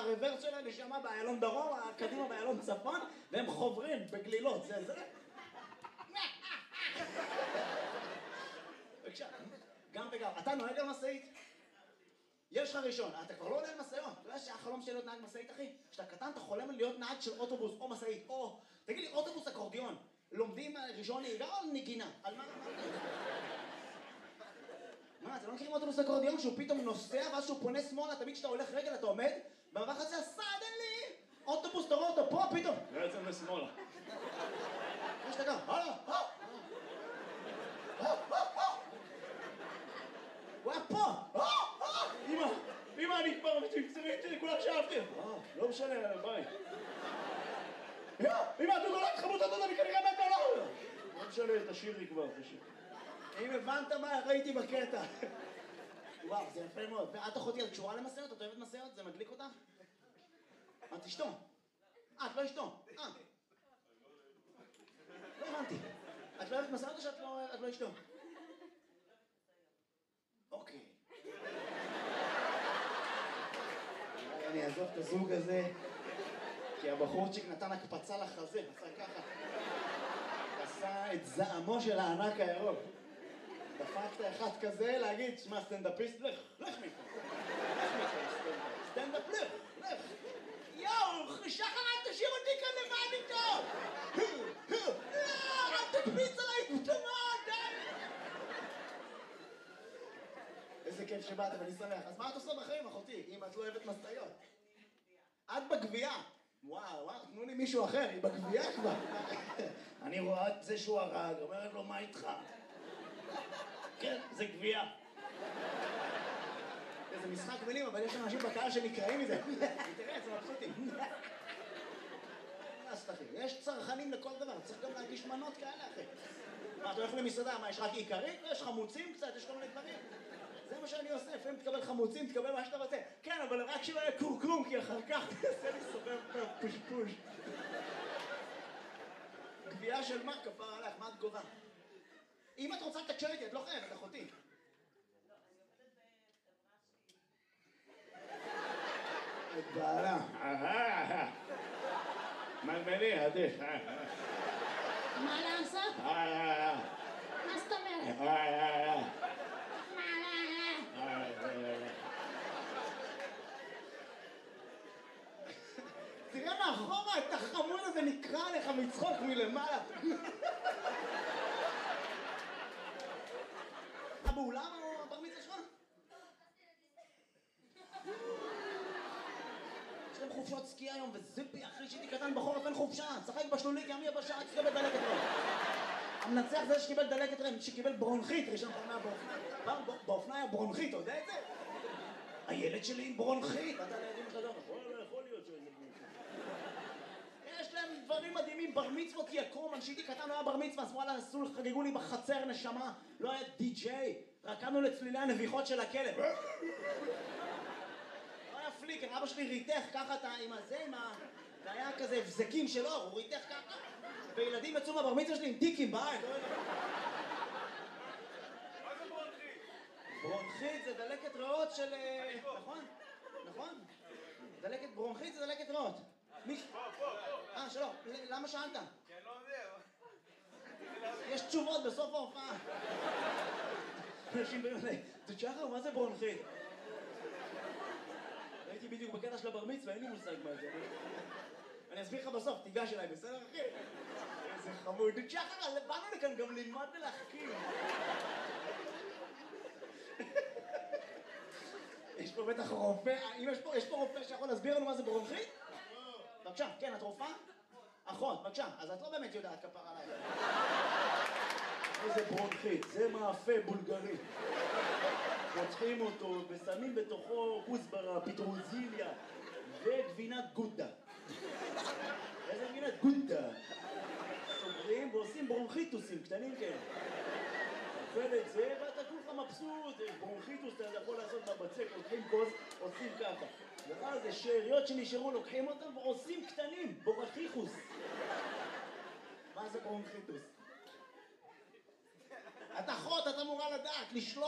הרוורס שלה נשמה באיילון דרום, קדימה באיילון צפון, והם חוברים בגלילות, זה. בבקשה, גם וגם. אתה נוהג על מסעית? יש לך ראשון, אתה כבר לא עולה על מסעיות. אתה יודע שהחלום שלי להיות נהג מסעית, אחי? כשאתה קטן, אתה חולם להיות נהג של אוטובוס או מסעית, או... תגיד לי, אוטובוס אקורדיון, לומדים ראשון נהיגה או נגינה? על מה? מה, אתם לא מכירים אוטובוס אקורדיון שהוא פתאום נוסע ואז שהוא פונה שמאלה, תמיד כשאתה הולך רגל אתה עומד במעבר הזה, סדנלי! אוטובוס, תראו אותו פה, פתאום! בעצם לשמאלה. יש אתה גם, הוא היה פה! אמא, אני כבר מצמצמית שלי, כולם שאהבתי. לא משנה, ביי. אמא, אתה גולת חמות אותו, אני כנראה מת בעולם. לא משנה, תשאיר לי כבר, תשאיר. אם הבנת מה ראיתי בקטע. וואו, זה יפה מאוד. ואת אחותי, את קשורה למסעיות? את אוהבת מסעיות? זה מדליק אותך? את אשתו. את לא אשתו. לא הבנתי. את לא אוהבת מסעיות או שאת לא אשתו? אוקיי. אני אעזוב את הזוג הזה, כי הבחורצ'יק נתן הקפצה לחזה, עשה ככה. עשה את זעמו של הענק הירוק. דפקת אחד כזה להגיד, שמע, סטנדאפיסט, לך מפה. סטנדאפ, לך. יואו, שחר, אל תשאיר אותי כאן לבד איתו. אל תקפיץ עליי, תמות, די. איזה כיף שבאת, ואני שמח. אז מה את עושה בחיים, אחותי, אם את לא אוהבת מסעיות? את בגבייה. וואו, תנו לי מישהו אחר, היא בגבייה כבר. אני רואה את זה שהוא הרג, אומרת לו, מה איתך? כן, זה גבייה. זה משחק מילים, אבל יש אנשים בקהל שנקראים מזה. תראה, זה מבסוטים. יש צרכנים לכל דבר, צריך גם להגיש מנות כאלה, אחי. מה, אתה הולך למסעדה, מה, יש רק עיקרית? יש חמוצים קצת, יש כל מיני דברים. זה מה שאני עושה, לפעמים תקבל חמוצים, תקבל מה שאתה רוצה. כן, אבל רק שלא יהיה קורקום, כי אחר כך תעשה לי סובב פושפוש. גבייה של מה, כפר עליך, מה את גובה? אם את רוצה לתקשר איתי, את לא חייבת, אחותי. לא, אני עובדת בחברה שהיא... את בעלה. מלמלי, עדיף. מה לעשות? מה זאת אומרת? תראה מאחורה, את החמוד הזה נקרא עליך מצחוק מלמעלה. באולם או בר מצווה שלך? יש להם חופשות סקי היום וזיפי, אחרי שהייתי קטן בחורף אין חופשה, צחק בשלולית, ימי הבשעה, שקיבל דלקת רם. המנצח זה שקיבל דלקת רם, שקיבל ברונכית, ראשון פעם באופנה היה ברונכית, אתה יודע את זה? הילד שלי עם ברונכית, אתה לידים לך דבר, יכול להיות שזה ברונכית. יש להם דברים מדהימים, בר מצוות יקום, כשהייתי קטן לא היה בר מצווה, אז וואלה, חגגו לי בחצר נשמה, לא היה די-ג'יי, רקמנו לצלילי הנביחות של הכלב. לא היה פליקר, אבא שלי ריתך ככה עם הזה, זה היה כזה הבזקים של אור, הוא ריתך ככה, וילדים יצאו מהבר מצווה שלי עם טיקים בעין. מה זה ברונכית? ברונכית זה דלקת ריאות של... נכון? דלקת ברונכית זה דלקת ריאות. פה. שלום, למה שאלת? כי אני לא יודע. יש תשובות בסוף ההופעה. אנשים באים אליי, תשחר, מה זה ברונכית? הייתי בדיוק בקטע של הבר מצווה, אין לי מושג מה זה. אני אסביר לך בסוף, תיגש אליי, בסדר אחי? איזה חמוד. תשחר, באנו לכאן גם ללמוד ולהחכים. יש פה בטח רופא, יש פה רופא שיכול להסביר לנו מה זה ברונכית? בבקשה, כן, את רופאה? אחות, בבקשה, אז את לא באמת יודעת כפר עליי. איזה ברונכית, זה מאפה בולגרי. פותחים אותו ושמים בתוכו כוסברה, פטרוזיליה וגבינת גודה. איזה גבינת גודה? סוגרים ועושים ברונכיטוסים קטנים כאלה. אוכל את זה ואתה כולך מבסוט, ברונכיטוס אתה יכול לעשות בבצק, לוקחים כוס, עושים ככה. ואז זה שאריות שנשארו, לוקחים אותם ועושים קטנים, בורחיחוס. מה זה ברונכיטוס? את אחות, את אמורה לדעת, לשלוט.